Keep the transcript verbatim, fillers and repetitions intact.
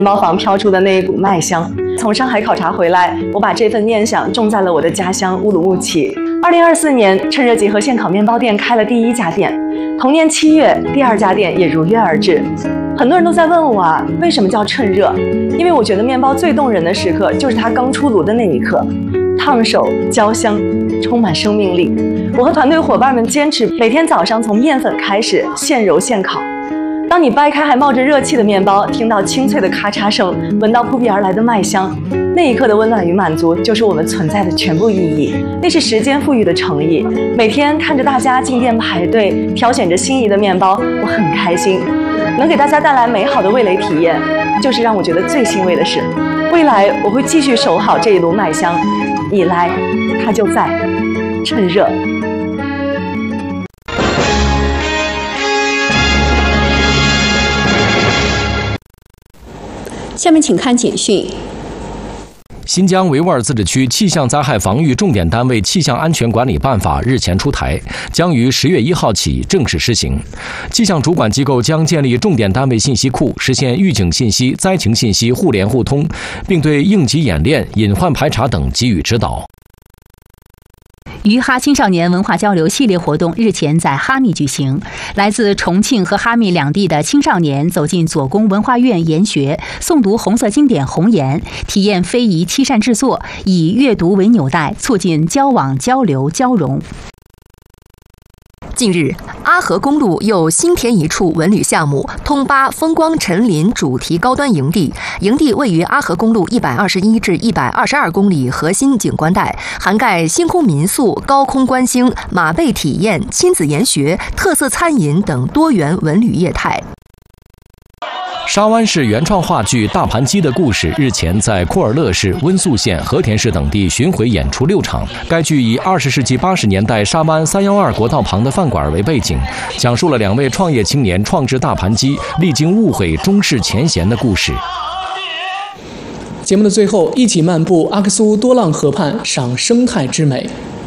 面包房飘出的那一股麦香。从上海考察回来，我把这份念想种在了我的家乡乌鲁木齐。二零二四年，趁热结合现烤面包店开了第一家店，同年七月，第二家店也如约而至。很多人都在问我啊，为什么叫趁热？因为我觉得面包最动人的时刻就是它刚出炉的那一刻，烫手、焦香，充满生命力。我和团队伙伴们坚持每天早上从面粉开始现揉现烤。当你掰开还冒着热气的面包，听到清脆的咔嚓声，闻到扑鼻而来的麦香，那一刻的温暖与满足就是我们存在的全部意义。那是时间赋予的诚意。每天看着大家进店排队，挑选着心仪的面包，我很开心。能给大家带来美好的味蕾体验，就是让我觉得最欣慰的事。未来我会继续守好这一炉麦香，你来，它就在，趁热。 下面请看简讯。 新疆维吾尔自治区气象灾害防御重点单位气象安全管理办法日前出台，将于十月一号起正式施行。气象主管机构将建立重点单位信息库，实现预警信息、灾情信息互联互通，并对应急演练、隐患排查等给予指导。 余哈青少年文化交流系列活动日前在哈密举行，来自重庆和哈密两地的青少年走进左公文化院研学，诵读红色经典《红岩》，体验非遗漆扇制作，以阅读为纽带，促进交往、交流、交融。 近日，阿河公路又新添一处文旅项目——通巴风光陈林主题高端营地。营地位于阿河公路一百二十一至一百二十二公里核心景观带，涵盖星空民宿、高空观星、马背体验、亲子研学、特色餐饮等多元文旅业态。 沙湾市原创话剧《大盘鸡的故事》日前在库尔勒市、温宿县、和田市等地巡回演出六场。该剧以二十世纪八十年代沙湾三幺二国道旁的饭馆为背景，讲述了两位创业青年创制大盘鸡，历经误会终释前嫌的故事。 节目的最后，一起漫步阿克苏多浪河畔，赏生态之美。